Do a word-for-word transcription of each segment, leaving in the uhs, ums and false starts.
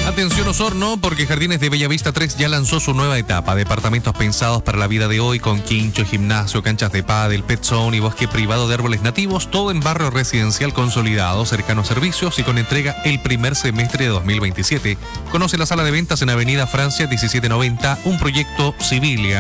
Atención Osorno, porque Jardines de Bellavista tres ya lanzó su nueva etapa. Departamentos pensados para la vida de hoy con quincho, gimnasio, canchas de pádel, pet zone y bosque privado de árboles nativos. Todo en barrio residencial consolidado, cercano a servicios y con entrega el primer semestre de dos mil veintisiete. Conoce la sala de ventas en Avenida Francia diecisiete noventa, un proyecto Civilia.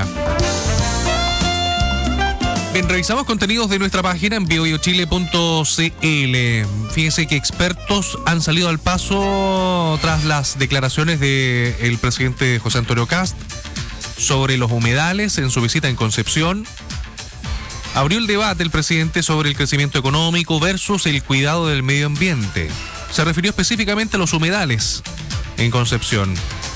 Bien, revisamos contenidos de nuestra página en bio bio chile punto c l. Fíjense que expertos han salido al paso tras las declaraciones del presidente José Antonio Kast sobre los humedales en su visita en Concepción. Abrió el debate el presidente sobre el crecimiento económico versus el cuidado del medio ambiente. Se refirió específicamente a los humedales en Concepción.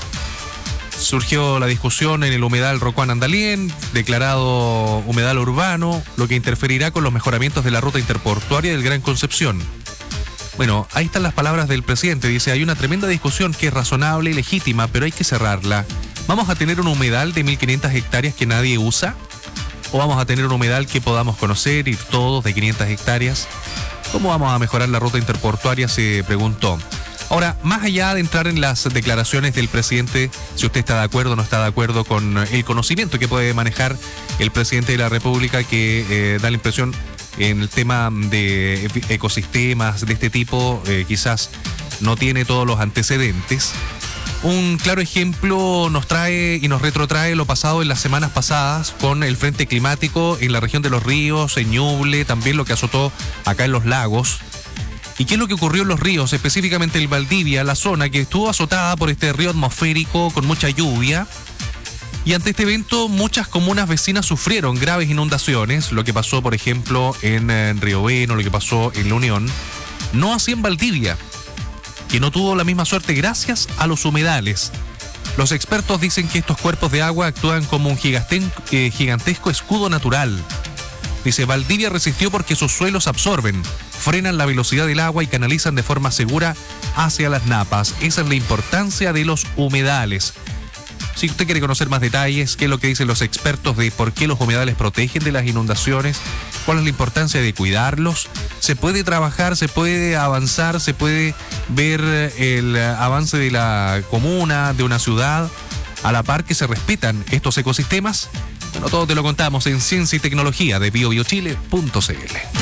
Surgió la discusión en el humedal Rocuán Andalien, declarado humedal urbano, lo que interferirá con los mejoramientos de la ruta interportuaria del Gran Concepción. Bueno, ahí están las palabras del presidente. Dice, hay una tremenda discusión que es razonable y legítima, pero hay que cerrarla. ¿Vamos a tener un humedal de mil quinientas hectáreas que nadie usa? ¿O vamos a tener un humedal que podamos conocer, ir todos de quinientas hectáreas? ¿Cómo vamos a mejorar la ruta interportuaria?, se preguntó. Ahora, más allá de entrar en las declaraciones del presidente, si usted está de acuerdo o no está de acuerdo con el conocimiento que puede manejar el presidente de la República, que eh, da la impresión en el tema de ecosistemas de este tipo, eh, quizás no tiene todos los antecedentes. Un claro ejemplo nos trae y nos retrotrae lo pasado en las semanas pasadas con el frente climático en la región de los ríos, en Ñuble, también lo que azotó acá en los lagos. ¿Y qué es lo que ocurrió en los ríos? Específicamente en Valdivia, la zona que estuvo azotada por este río atmosférico con mucha lluvia. Y ante este evento, muchas comunas vecinas sufrieron graves inundaciones. Lo que pasó, por ejemplo, en, en Río Bueno, lo que pasó en La Unión. No así en Valdivia, que no tuvo la misma suerte gracias a los humedales. Los expertos dicen que estos cuerpos de agua actúan como un gigantesco, eh, gigantesco escudo natural. Dice, Valdivia resistió porque sus suelos absorben, frenan la velocidad del agua y canalizan de forma segura hacia las napas. Esa es la importancia de los humedales. Si usted quiere conocer más detalles, qué es lo que dicen los expertos de por qué los humedales protegen de las inundaciones, cuál es la importancia de cuidarlos, se puede trabajar, se puede avanzar, se puede ver el avance de la comuna, de una ciudad, a la par que se respetan estos ecosistemas. Bueno, todo te lo contamos en Ciencia y Tecnología de bio bio chile punto c l.